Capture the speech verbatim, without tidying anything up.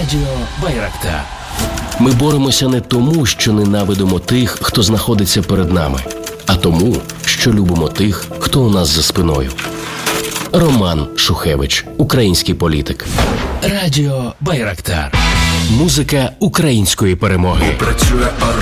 Радіо Байрактар. Ми боремося не тому, що ненавидимо тих, хто знаходиться перед нами, а тому, що любимо тих, хто у нас за спиною. Роман Шухевич, український політик. Радіо Байрактар. Музика української перемоги.